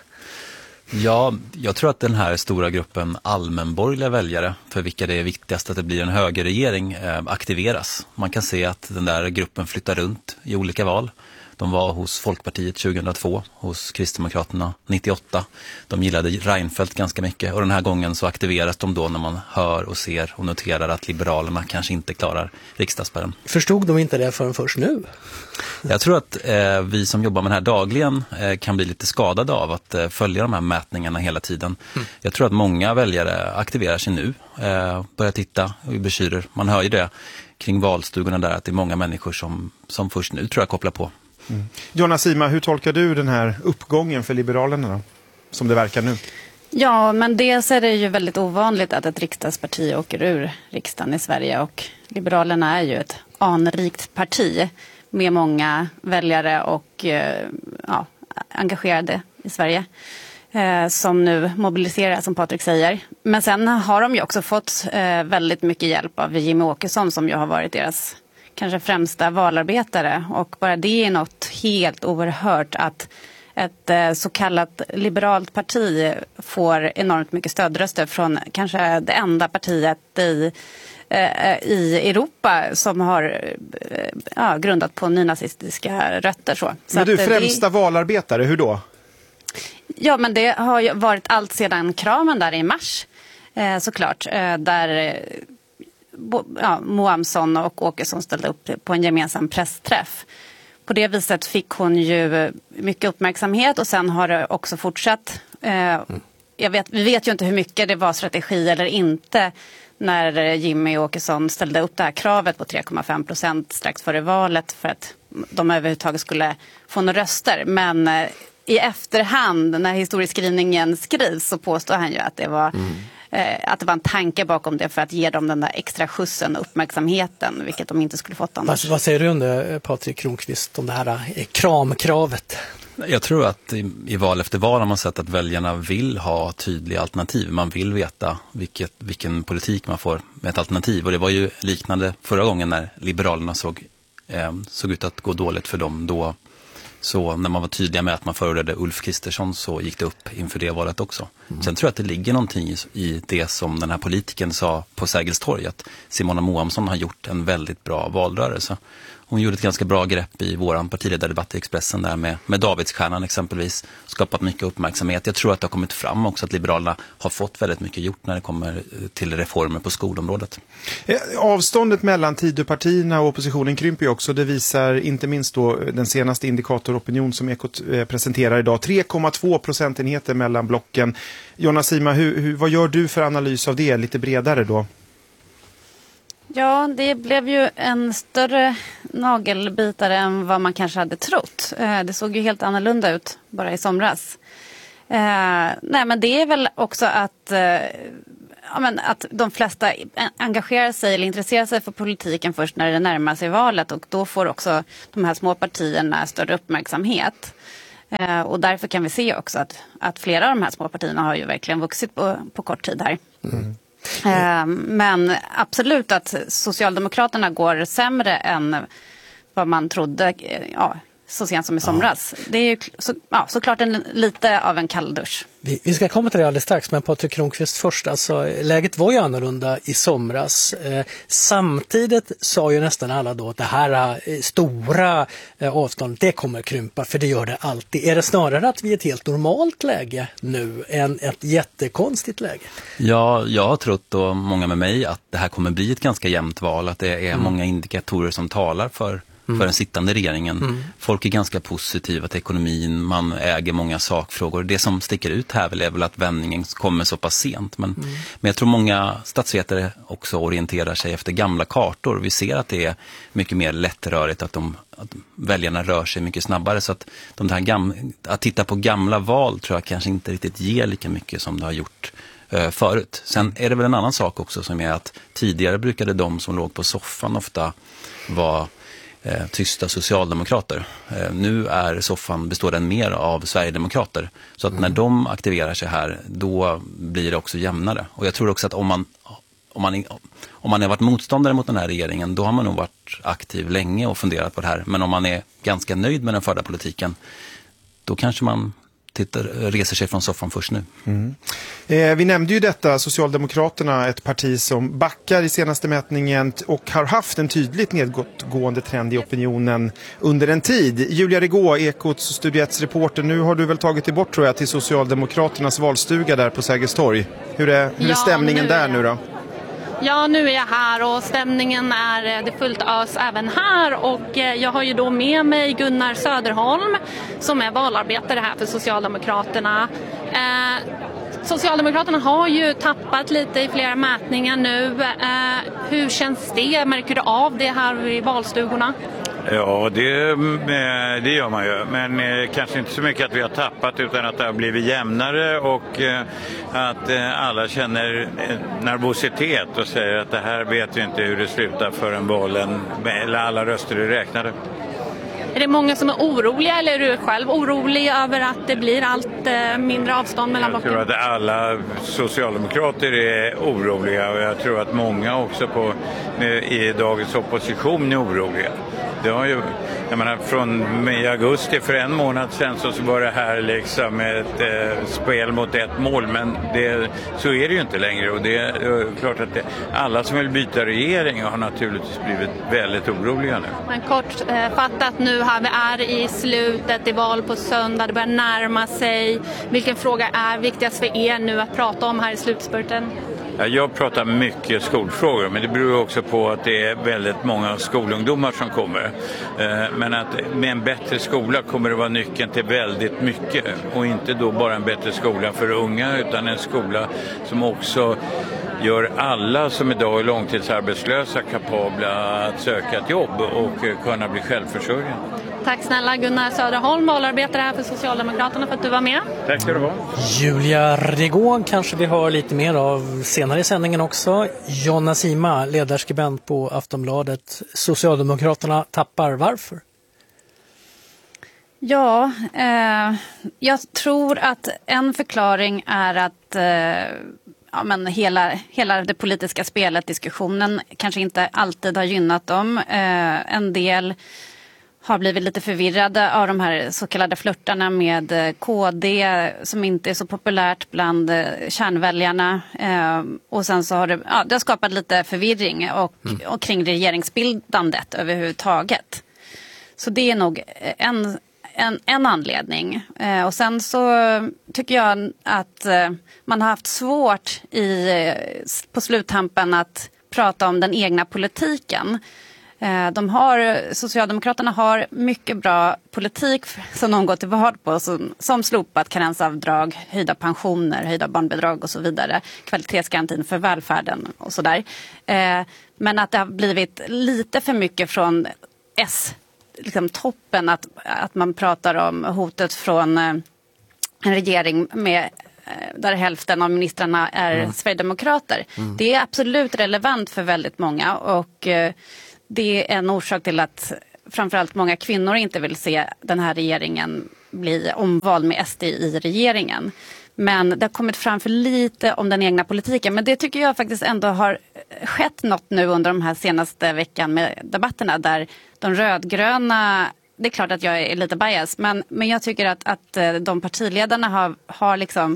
Ja, jag tror att den här stora gruppen allmänborgerliga väljare, för vilka det är viktigast att det blir en högerregering, aktiveras. Man kan se att den där gruppen flyttar runt i olika val. De var hos Folkpartiet 2002, hos Kristdemokraterna 98. De gillade Reinfeldt ganska mycket och den här gången så aktiveras de då när man hör och ser och noterar att Liberalerna kanske inte klarar riksdagsspärren. Förstod de inte det förrän först nu? Jag tror att vi som jobbar med det här dagligen kan bli lite skadade av att följa de här mätningarna hela tiden. Jag tror att många väljare aktiverar sig nu, börjar titta i broschyrer. Man hör ju det kring valstugorna där att det är många människor som först nu tror jag kopplar på. Jonna Sima, hur tolkar du den här uppgången för Liberalerna då, som det verkar nu? Ja, men dels är det ju väldigt ovanligt att ett riksdagsparti åker ur riksdagen i Sverige, och Liberalerna är ju ett anrikt parti med många väljare och engagerade i Sverige som nu mobiliserar, som Patrik säger. Men sen har de ju också fått väldigt mycket hjälp av Jimmie Åkesson som ju har varit deras kanske främsta valarbetare, och bara det är något helt oerhört att ett så kallat liberalt parti får enormt mycket stödröster från kanske det enda partiet i Europa som har grundat på nynazistiska rötter. Så Men du, främsta valarbetare, hur då? Ja, men det har ju varit allt sedan kramen där i mars, såklart, där Moamsson och Åkesson ställde upp på en gemensam pressträff. På det viset fick hon ju mycket uppmärksamhet, och sen har det också fortsatt. Vi vet ju inte hur mycket det var strategi eller inte när Jimmie Åkesson ställde upp det här kravet på 3,5% strax före valet för att de överhuvudtaget skulle få några röster. Men i efterhand, när historieskrivningen skrivs, så påstår han ju att det var en tanke bakom det för att ge dem den där extra skjutsen och uppmärksamheten, vilket de inte skulle fått annars. Vad säger du om det, Patrik Kronqvist, om det här kramkravet? Jag tror att i val efter val har man sett att väljarna vill ha tydliga alternativ. Man vill veta vilken politik man får med ett alternativ. Och det var ju liknande förra gången när Liberalerna såg ut att gå dåligt för dem. Då Så när man var tydliga med att man förordade Ulf Kristersson så gick det upp inför det valet också. Sen tror jag att det ligger någonting i det som den här politiken sa på Sergels torg, att Simona Moamsson har gjort en väldigt bra valrörelse. Hon gjorde ett ganska bra grepp i våran partiledardebatt i Expressen där med Davidsstjärnan exempelvis. Skapat mycket uppmärksamhet. Jag tror att det har kommit fram också att Liberalerna har fått väldigt mycket gjort när det kommer till reformer på skolområdet. Avståndet mellan Tidöpartierna och oppositionen krymper ju också. Det visar inte minst då den senaste indikatoropinion som Ekot presenterar idag. 3,2 procentenheter mellan blocken. Jonna Sima, vad gör du för analys av det lite bredare då? Ja, det blev ju en större nagelbitare än vad man kanske hade trott. Det såg ju helt annorlunda ut bara i somras. Nej, men det är väl också att de flesta engagerar sig eller intresserar sig för politiken först när det närmar sig valet, och då får också de här små partierna större uppmärksamhet. Och därför kan vi se också att flera av de här små partierna har ju verkligen vuxit på kort tid här. Men absolut att Socialdemokraterna går sämre än vad man trodde så sent som i somras. Det är ju såklart lite av en kalldusch. Vi ska komma till det alldeles strax, men Patrik Kronqvist först. Alltså, läget var ju annorlunda i somras. Samtidigt sa ju nästan alla då att det här stora avståndet, det kommer krympa, för det gör det alltid. Är det snarare att vi är ett helt normalt läge nu än ett jättekonstigt läge? Ja, jag har trott, och många med mig, att det här kommer bli ett ganska jämnt val. Att det är många indikatorer som talar för den sittande regeringen. Folk är ganska positiva till ekonomin, man äger många sakfrågor. Det som sticker ut här är väl att vändningen kommer så pass sent. Men jag tror många statsvetare också orienterar sig efter gamla kartor. Vi ser att det är mycket mer lättrörigt, att väljarna rör sig mycket snabbare. Så att att titta på gamla val tror jag kanske inte riktigt ger lika mycket som det har gjort förut. Sen är det väl en annan sak också, som är att tidigare brukade de som låg på soffan ofta vara tysta socialdemokrater. Nu består den mer av sverigedemokrater. Så att när de aktiverar sig här, då blir det också jämnare. Och jag tror också att om man har varit motståndare mot den här regeringen, då har man nog varit aktiv länge och funderat på det här. Men om man är ganska nöjd med den förda politiken, då kanske man reser sig från soffan först nu. Vi nämnde ju detta, Socialdemokraterna, ett parti som backar i senaste mätningen och har haft en tydligt nedgående trend i opinionen under en tid. Julia Regå, Ekots Studio 1:s reporter, nu har du väl tagit dig bort, tror jag, till Socialdemokraternas valstuga där på Sergels torg. Hur är stämningen där nu då? Ja, nu är jag här och stämningen är det fullt ös även här, och jag har ju då med mig Gunnar Söderholm som är valarbetare här för Socialdemokraterna. Socialdemokraterna har ju tappat lite i flera mätningar nu. Hur känns det? Märker du av det här i valstugorna? Ja, det gör man ju. Men kanske inte så mycket att vi har tappat, utan att det har blivit jämnare, och att alla känner nervositet och säger att det här vet vi inte hur det slutar förrän valen, eller alla röster är räknade. Är det många som är oroliga, eller är du själv orolig över att det blir allt mindre avstånd mellan blocken? Jag tror att alla socialdemokrater är oroliga, och jag tror att många också i dagens opposition är oroliga. Det har ju, jag menar, från augusti för en månad sedan så var det här liksom ett spel mot ett mål, men så är det ju inte längre, och det är klart att alla som vill byta regering har naturligtvis blivit väldigt oroliga nu. Men kortfattat nu här, vi är i slutet i val på söndag, det börjar närma sig. Vilken fråga är viktigast för er nu att prata om här i slutspurten? Jag pratar mycket skolfrågor, men det beror också på att det är väldigt många skolungdomar som kommer. Men att med en bättre skola kommer det vara nyckeln till väldigt mycket. Och inte då bara en bättre skola för unga, utan en skola som också gör alla som idag är långtidsarbetslösa kapabla att söka ett jobb och kunna bli självförsörjande. Tack snälla Gunnar Söderholm, valarbetare här för Socialdemokraterna, för att du var med. Tack ska du ha. Julia Regå kanske vi hör lite mer av senare i sändningen också. Jonna Sima, ledarskribent på Aftonbladet. Socialdemokraterna tappar, varför? Ja, jag tror att en förklaring är att hela det politiska spelet, diskussionen, kanske inte alltid har gynnat dem. En del har blivit lite förvirrade av de här så kallade flörtarna med KD som inte är så populärt bland kärnväljarna. Och sen så har det har skapat lite förvirring och kring regeringsbildandet överhuvudtaget. Så det är nog en anledning. Och sen så tycker jag att man har haft svårt på sluttampen att prata om den egna politiken. Socialdemokraterna har mycket bra politik som de går till val på, som slopat karensavdrag, höjda pensioner, höjda barnbidrag och så vidare, kvalitetsgarantin för välfärden och sådär. Men att det har blivit lite för mycket från toppen att man pratar om hotet från en regering där hälften av ministrarna är sverigedemokrater. Det är absolut relevant för väldigt många och det är en orsak till att framförallt många kvinnor inte vill se den här regeringen bli omvald med SD i regeringen. Men det har kommit fram för lite om den egna politiken. Men det tycker jag faktiskt ändå har skett något nu under de här senaste veckan med debatterna där de rödgröna, det är klart att jag är lite bias, men jag tycker att de partiledarna har liksom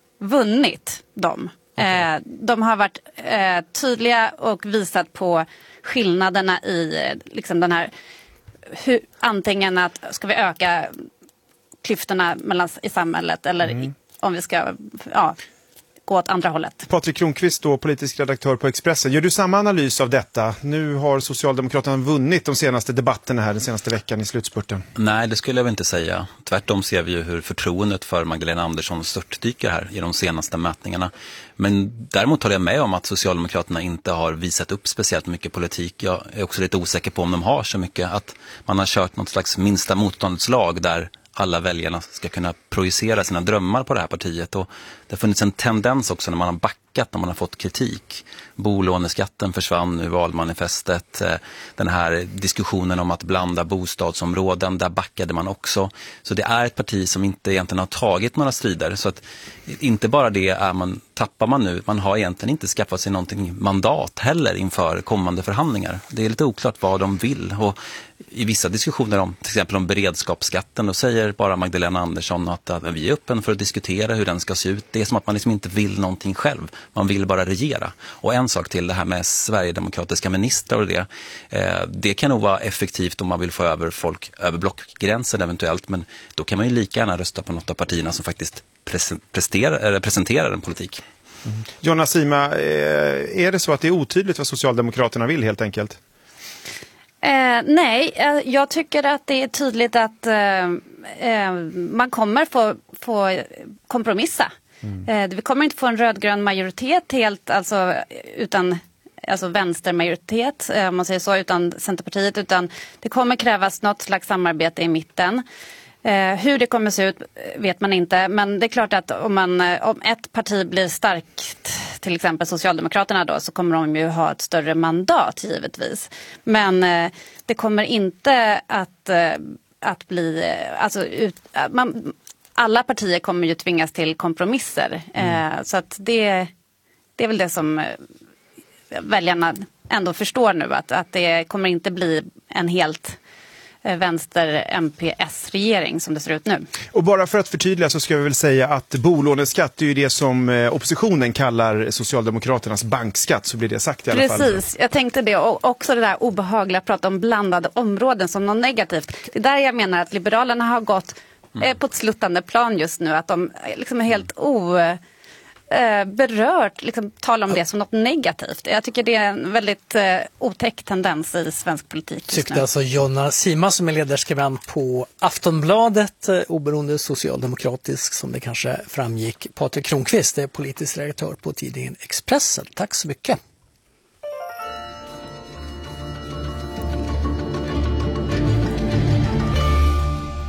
vunnit dem. Okay. De har varit tydliga och visat på skillnaderna i liksom den här antingen att ska vi öka klyftorna i samhället eller om vi ska gå åt andra hållet. Patrik Kronqvist, då, politisk redaktör på Expressen. Gör du samma analys av detta? Nu har Socialdemokraterna vunnit de senaste debatterna här den senaste veckan i slutspurten. Nej, det skulle jag väl inte säga. Tvärtom ser vi ju hur förtroendet för Magdalena Andersson störtdyker här i de senaste mätningarna. Men däremot håller jag med om att Socialdemokraterna inte har visat upp speciellt mycket politik. Jag är också lite osäker på om de har så mycket. Att man har kört något slags minsta motståndslag där alla väljarna ska kunna projicera sina drömmar på det här partiet. Och det har funnits en tendens också när man har backat, när man har fått kritik. Bolåneskatten försvann ur valmanifestet. Den här diskussionen om att blanda bostadsområden, där backade man också. Så det är ett parti som inte egentligen har tagit några strider. Så att inte bara det tappar man nu. Man har egentligen inte skaffat sig någonting mandat heller inför kommande förhandlingar. Det är lite oklart vad de vill. Och i vissa diskussioner om till exempel om beredskapsskatten, då säger bara Magdalena Andersson att vi är öppen för att diskutera hur den ska se ut. Det är som att man liksom inte vill någonting själv. Man vill bara regera. Och en sak till, det här med sverigedemokratiska ministrar och det kan nog vara effektivt om man vill få över folk över blockgränsen eventuellt, men då kan man ju lika gärna rösta på något av partierna som faktiskt presenterar en politik. Jonna Sima, är det så att det är otydligt vad Socialdemokraterna vill helt enkelt? Nej, jag tycker att det är tydligt att man kommer få kompromissa. Vi kommer inte få en rödgrön majoritet helt, utan vänstermajoritet, om man säger så, utan Centerpartiet, utan det kommer krävas något slags samarbete i mitten. Hur det kommer se ut vet man inte, men det är klart att om ett parti blir starkt, till exempel Socialdemokraterna då, så kommer de ju ha ett större mandat givetvis. Men det kommer inte att bli, alla partier kommer ju tvingas till kompromisser. Så att det är väl det som väljarna ändå förstår nu, att det kommer inte bli en helt vänster-MPS-regering som det ser ut nu. Och bara för att förtydliga så ska vi väl säga att bolåneskatt är ju det som oppositionen kallar Socialdemokraternas bankskatt, så blir det sagt i alla fall. Precis, jag tänkte det, och också det där obehagliga att prata om blandade områden som något negativt. Det är där jag menar att Liberalerna har gått på ett sluttande plan just nu, att de liksom är helt berört, tala om det som något negativt. Jag tycker det är en väldigt otäck tendens i svensk politik. Tyckte alltså Jonna Sima, som är ledarskribent på Aftonbladet, oberoende socialdemokratisk som det kanske framgick. Patrik Kronqvist är politisk redaktör på tidningen Expressen. Tack så mycket.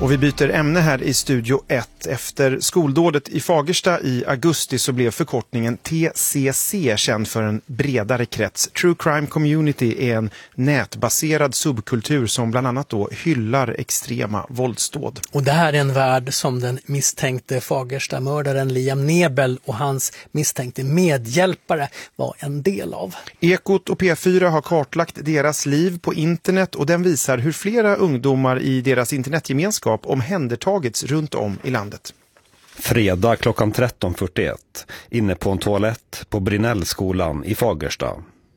Och vi byter ämne här i Studio 1. Efter skoldådet i Fagersta i augusti så blev förkortningen TCC känd för en bredare krets. True Crime Community är en nätbaserad subkultur som bland annat då hyllar extrema våldsdåd. Och det här är en värld som den misstänkte Fagersta-mördaren Liam Nebel och hans misstänkte medhjälpare var en del av. Ekot och P4 har kartlagt deras liv på internet och den visar hur flera ungdomar i deras internetgemenskap omhändertagits runt om i landet. Fredag klockan 13.41 inne på en toalett på Brinnellskolan i Fagersta.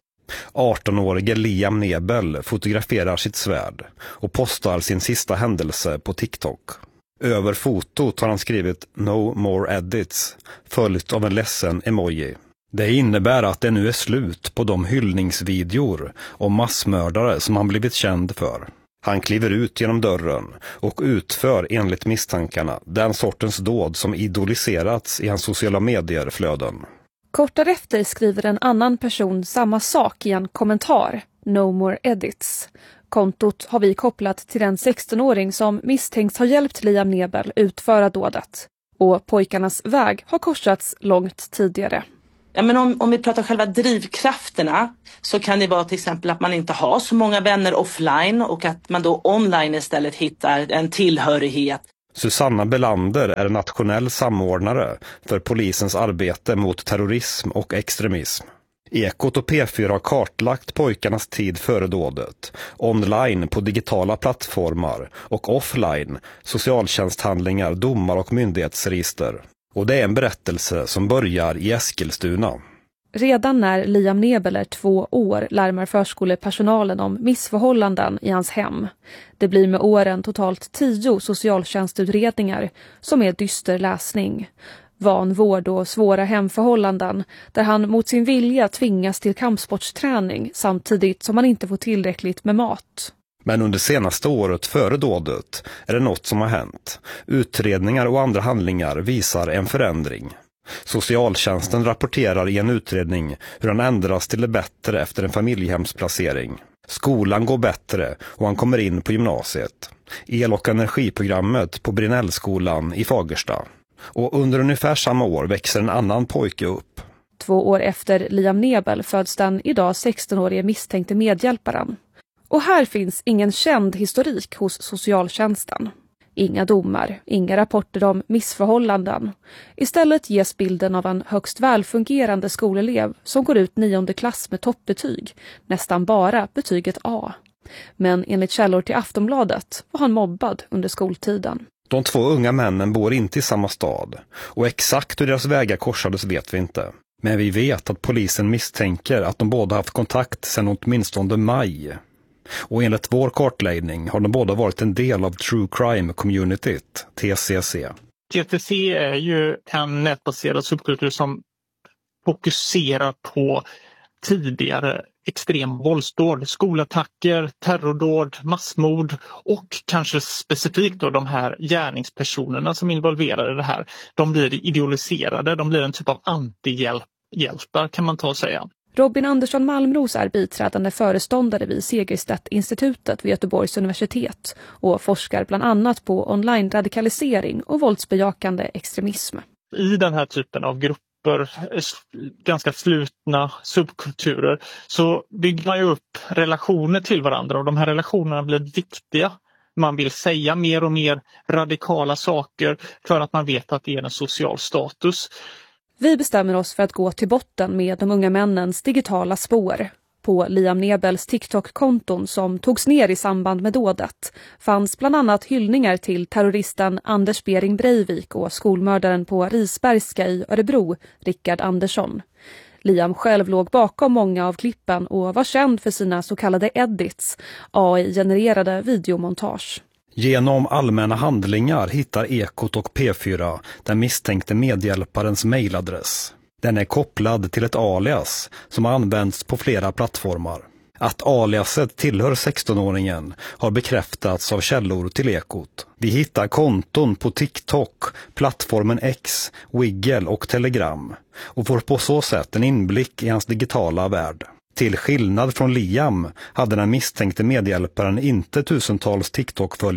18-årige Liam Nebel fotograferar sitt svärd och postar sin sista händelse på TikTok. Över fotot har han skrivit "No more edits" följt av en ledsen emoji. Det innebär att det nu är slut på de hyllningsvideor om massmördare som han blivit känd för. Han kliver ut genom dörren och utför enligt misstankarna den sortens dåd som idoliserats i hans sociala medier-flöden. Kort därefter skriver en annan person samma sak i en kommentar, "No more edits". Kontot har vi kopplat till den 16-åring som misstänks ha hjälpt Liam Nebel utföra dådet. Och pojkarnas väg har korsats långt tidigare. Ja, men om vi pratar själva drivkrafterna så kan det vara till exempel att man inte har så många vänner offline och att man då online istället hittar en tillhörighet. Susanna Belander är nationell samordnare för polisens arbete mot terrorism och extremism. Ekot och P4 har kartlagt pojkarnas tid före dådet, online på digitala plattformar och offline, socialtjänsthandlingar, domar och myndighetsregister. Och det är en berättelse som börjar i Eskilstuna. Redan när Liam Nebel är 2 år larmar förskolepersonalen om missförhållanden i hans hem. Det blir med åren totalt 10 socialtjänstutredningar som är dyster läsning. Vanvård och svåra hemförhållanden där han mot sin vilja tvingas till kampsportsträning samtidigt som han inte får tillräckligt med mat. Men under senaste året före dådet är det något som har hänt. Utredningar och andra handlingar visar en förändring. Socialtjänsten rapporterar i en utredning hur han ändras till det bättre efter en familjehemsplacering. Skolan går bättre och han kommer in på gymnasiet. El- och energiprogrammet på Brinnellskolan i Fagersta. Och under ungefär samma år växer en annan pojke upp. 2 år efter Liam Nebel föds den idag 16-årige misstänkte medhjälparen. Och här finns ingen känd historik hos socialtjänsten. Inga domar, inga rapporter om missförhållanden. Istället ges bilden av en högst välfungerande skolelev som går ut 9:e klass med toppbetyg, nästan bara betyget A. Men enligt källor till Aftonbladet var han mobbad under skoltiden. De 2 unga männen bor inte i samma stad och exakt hur deras vägar korsades vet vi inte. Men vi vet att polisen misstänker att de båda haft kontakt sedan åtminstone maj. Och enligt vår kartläggning har de båda varit en del av True Crime Communityt, TCC. TCC är ju en nätbaserad subkultur som fokuserar på tidigare extrem våldsdåd, skolattacker, terrordåd, massmord och kanske specifikt då de här gärningspersonerna som involverade det här. De blir idealiserade, de blir en typ av antihjältar kan man ta och säga. Robin Andersson Malmros är biträdande föreståndare vid Segerstedt-institutet vid Göteborgs universitet och forskar bland annat på online-radikalisering och våldsbejakande extremism. I den här typen av grupper, ganska slutna subkulturer, så bygger man ju upp relationer till varandra och de här relationerna blir viktiga. Man vill säga mer och mer radikala saker för att man vet att det är en social status. Vi bestämmer oss för att gå till botten med de unga männens digitala spår. På Liam Nebels TikTok-konton som togs ner i samband med dådet fanns bland annat hyllningar till terroristen Anders Behring Breivik och skolmördaren på Risbergska i Örebro, Rickard Andersson. Liam själv låg bakom många av klippen och var känd för sina så kallade edits, AI-genererade videomontage. Genom allmänna handlingar hittar Ekot och P4 den misstänkte medhjälparens mejladress. Den är kopplad till ett alias som har använts på flera plattformar. Att aliaset tillhör 16-åringen har bekräftats av källor till Ekot. Vi hittar konton på TikTok, plattformen X, Wiggle och Telegram och får på så sätt en inblick i hans digitala värld. Till skillnad från Liam hade den misstänkte medhjälparen inte tusentals TikTok-följare.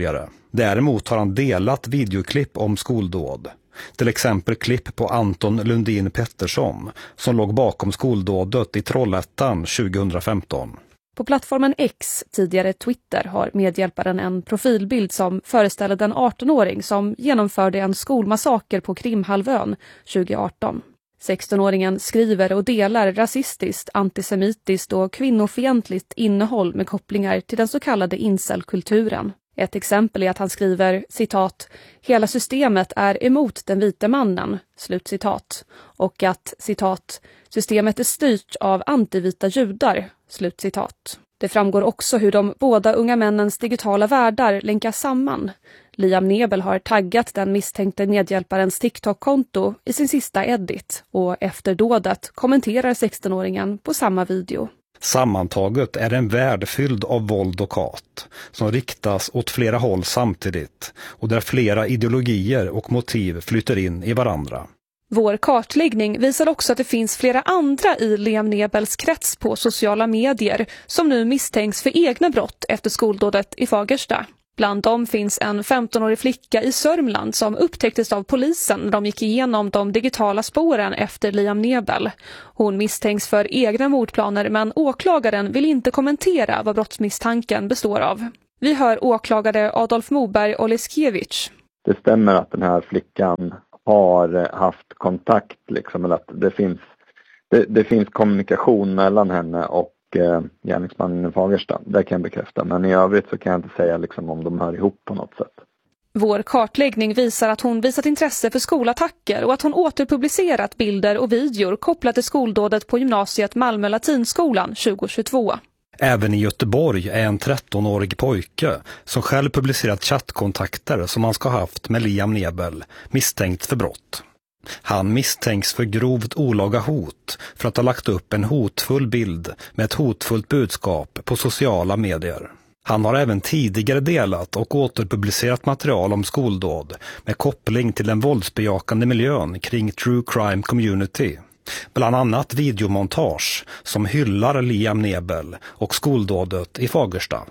Däremot har han delat videoklipp om skoldåd. Till exempel klipp på Anton Lundin Pettersson som låg bakom skoldådet i Trollhättan 2015. På plattformen X, tidigare Twitter, har medhjälparen en profilbild som föreställer den 18-åring som genomförde en skolmassaker på Krimhalvön 2018. 16-åringen skriver och delar rasistiskt, antisemitiskt och kvinnofientligt innehåll med kopplingar till den så kallade incelkulturen. Ett exempel är att han skriver, citat, hela systemet är emot den vita mannen, slutcitat, och att, citat, systemet är styrt av antivita judar, slutcitat. Det framgår också hur de båda unga männens digitala världar länkas samman. Liam Nebel har taggat den misstänkte medhjälparens TikTok-konto i sin sista edit och efter dådet kommenterar 16-åringen på samma video. Sammantaget är en värld fylld av våld och hat som riktas åt flera håll samtidigt och där flera ideologier och motiv flyter in i varandra. Vår kartläggning visar också att det finns flera andra i Liam Nebels krets på sociala medier som nu misstänks för egna brott efter skoldådet i Fagersta. Bland dem finns en 15-årig flicka i Sörmland som upptäcktes av polisen när de gick igenom de digitala spåren efter Liam Nebel. Hon misstänks för egna mordplaner men åklagaren vill inte kommentera vad brottsmisstanken består av. Vi hör åklagare Adolf Moberg Oleskiewicz. Det stämmer att den här flickan har haft kontakt, eller att det finns kommunikation mellan henne och gärningsmannen i Fagersta. Det kan jag bekräfta, men i övrigt så kan jag inte säga om de hör ihop på något sätt. Vår kartläggning visar att hon visat intresse för skolattacker och att hon återpublicerat bilder och videor kopplat till skoldådet på gymnasiet Malmö Latinskolan 2022. Även i Göteborg är en 13-årig pojke som själv publicerat chattkontakter som han ska ha haft med Liam Nebel misstänkt för brott. Han misstänks för grovt olaga hot för att ha lagt upp en hotfull bild med ett hotfullt budskap på sociala medier. Han har även tidigare delat och återpublicerat material om skoldåd med koppling till den våldsbejakande miljön kring True Crime Community. Bland annat videomontage som hyllar Liam Nebel och skoldådet i Fagersta.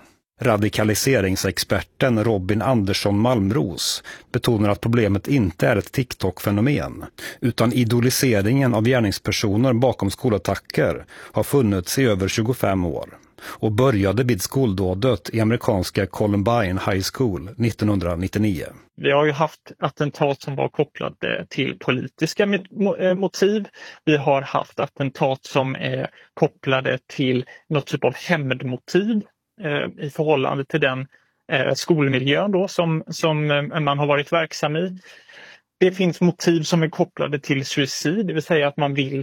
Radikaliseringsexperten Robin Andersson Malmros betonar att problemet inte är ett TikTok-fenomen utan idoliseringen av gärningspersoner bakom skolattacker har funnits i över 25 år och började vid skoldådet i amerikanska Columbine High School 1999. Vi har ju haft attentat som var kopplade till politiska motiv. Vi har haft attentat som är kopplade till något typ av hämndmotiv i förhållande till den skolmiljön då som man har varit verksam i. Det finns motiv som är kopplade till suicid, det vill säga att man vill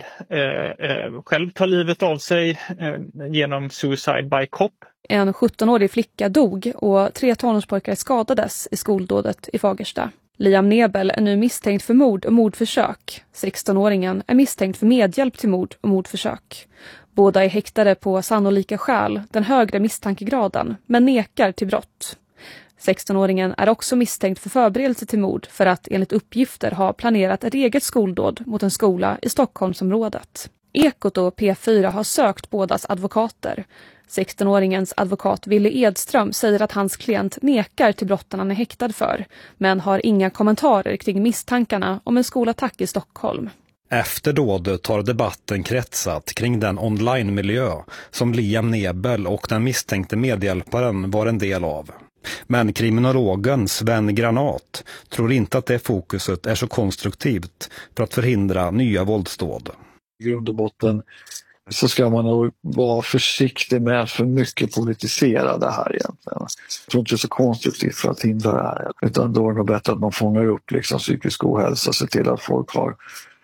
själv ta livet av sig genom suicide by cop. En 17-årig flicka dog och 3 tonårspojkar skadades i skoldådet i Fagersta. Liam Nebel är nu misstänkt för mord och mordförsök. 16-åringen är misstänkt för medhjälp till mord och mordförsök. Båda är häktade på sannolika skäl, den högre misstankegraden, men nekar till brott. 16-åringen är också misstänkt för förberedelse till mord för att enligt uppgifter ha planerat ett eget skoldåd mot en skola i Stockholmsområdet. Ekot och P4 har sökt bådas advokater. 16-åringens advokat Ville Edström säger att hans klient nekar till brotten han är häktad för, men har inga kommentarer kring misstankarna om en skolattack i Stockholm. Efter dådet har debatten kretsat kring den online-miljö som Liam Nebel och den misstänkte medhjälparen var en del av. Men kriminologen Sven Granat tror inte att det fokuset är så konstruktivt för att förhindra nya våldsdåd. I grund och botten så ska man nog vara försiktig med att för mycket politisera det här egentligen. Jag tror inte det är så konstruktivt för att hindra det här, utan då är det nog bättre att man fångar upp psykisk ohälsa och ser till att folk har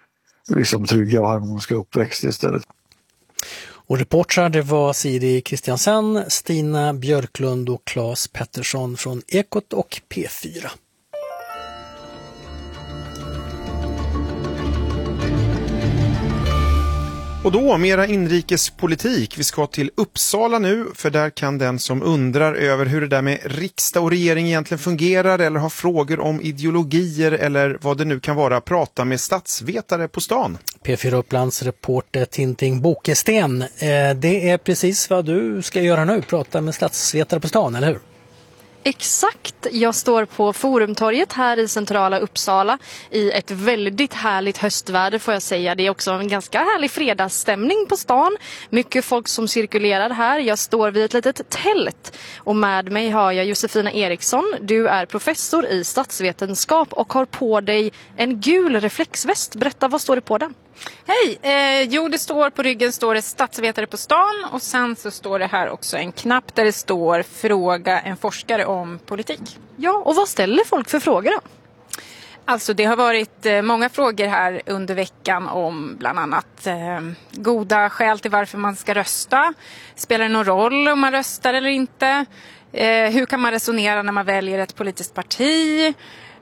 trygga och harmoniska uppväxt istället. Och reportrar det var Siri Kristiansen, Stina Björklund och Claes Pettersson från Ekot och P4. Och då mera inrikespolitik. Vi ska till Uppsala nu, för där kan den som undrar över hur det där med riksdag och regering egentligen fungerar eller har frågor om ideologier eller vad det nu kan vara prata med statsvetare på stan. P4 Upplands reporter Tinting Bokesten. Det är precis vad du ska göra nu, prata med statsvetare på stan, eller hur? Exakt, jag står på Forumtorget här i centrala Uppsala i ett väldigt härligt höstväder får jag säga. Det är också en ganska härlig fredagsstämning på stan. Mycket folk som cirkulerar här. Jag står vid ett litet tält och med mig har jag Josefina Eriksson. Du är professor i statsvetenskap och har på dig en gul reflexväst. Berätta, vad står det på den? Hej! Jo, det står på ryggen står det statsvetare på stan och sen så står det här också en knapp där det står fråga en forskare om politik. Ja, och vad ställer folk för frågor då? Alltså det har varit många frågor här under veckan om bland annat goda skäl till varför man ska rösta. Spelar det någon roll om man röstar eller inte? Hur kan man resonera när man väljer ett politiskt parti?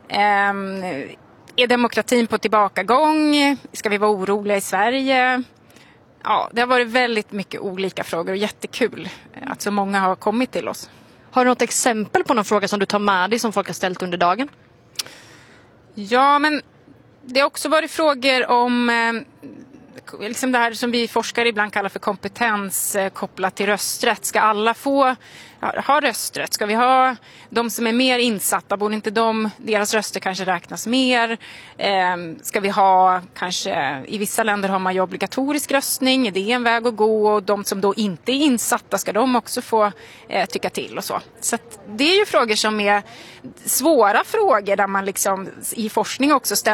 Är demokratin på tillbakagång? Ska vi vara oroliga i Sverige? Ja, det har varit väldigt mycket olika frågor och jättekul att så många har kommit till oss. Har du något exempel på någon fråga som du tar med dig som folk har ställt under dagen? Ja, men det har också varit frågor om liksom det här som vi forskare ibland kallar för kompetens kopplat till rösträtt. Ska alla få ha rösträtt? Ska vi ha de som är mer insatta? Borde inte deras röster kanske räknas mer? Ska vi ha kanske, i vissa länder har man ju obligatorisk röstning. Är det en väg att gå? Och de som då inte är insatta, ska de också få tycka till och så? Så att det är ju frågor som är svåra frågor där man liksom i forskning också